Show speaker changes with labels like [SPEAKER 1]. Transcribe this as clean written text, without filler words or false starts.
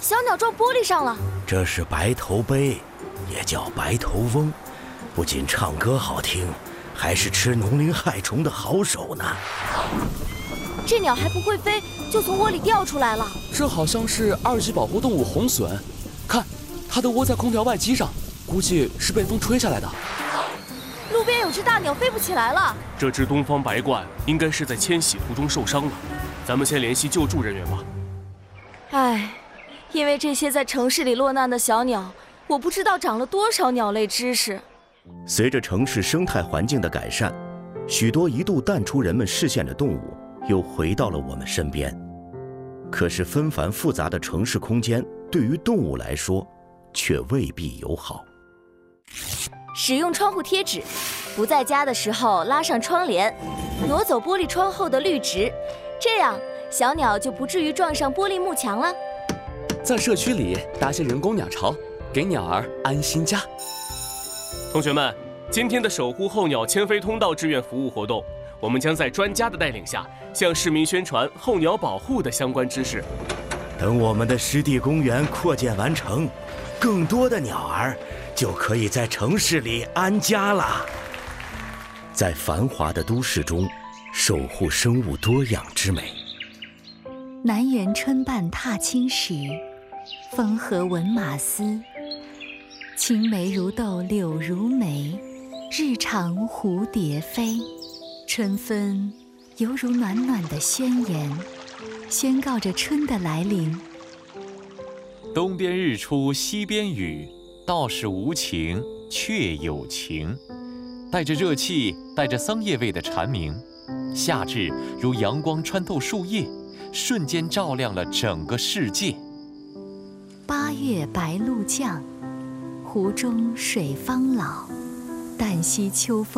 [SPEAKER 1] 小鸟撞玻璃上了。
[SPEAKER 2] 这是白头鹎，也叫白头翁，不仅唱歌好听，还是吃农林害虫的好手呢。
[SPEAKER 1] 这鸟还不会飞，就从窝里掉出来了。
[SPEAKER 3] 这好像是2级保护动物红隼，看，它都窝在空调外机上，估计是被风吹下来的。
[SPEAKER 1] 路边有只大鸟飞不起来了。
[SPEAKER 4] 这只东方白鹳应该是在迁徙途中受伤了，咱们先联系救助人员吧。
[SPEAKER 1] 唉，因为这些在城市里落难的小鸟，我不知道长了多少鸟类知识。
[SPEAKER 2] 随着城市生态环境的改善，许多一度淡出人们视线的动物又回到了我们身边。可是纷繁复杂的城市空间对于动物来说却未必友好。
[SPEAKER 1] 使用窗户贴纸，不在家的时候拉上窗帘，挪走玻璃窗后的绿植，这样小鸟就不至于撞上玻璃幕墙了。
[SPEAKER 3] 在社区里搭些人工鸟巢，给鸟儿安心家。
[SPEAKER 4] 同学们，今天的守护候鸟迁飞通道志愿服务活动，我们将在专家的带领下，向市民宣传候鸟保护的相关知识。
[SPEAKER 2] 等我们的湿地公园扩建完成，更多的鸟儿就可以在城市里安家了。在繁华的都市中，守护生物多样之美。
[SPEAKER 5] 南园春半踏青时，风和闻马嘶。青梅如豆柳如眉，日长蝴蝶飞。春分犹如暖暖的宣言，宣告着春的来临。
[SPEAKER 6] 东边日出西边雨，道是无晴却有情。带着热气，带着桑叶味的蝉鸣，夏至如阳光穿透树叶，瞬间照亮了整个世界。
[SPEAKER 5] 8月白露降，湖中水方老，旦夕秋风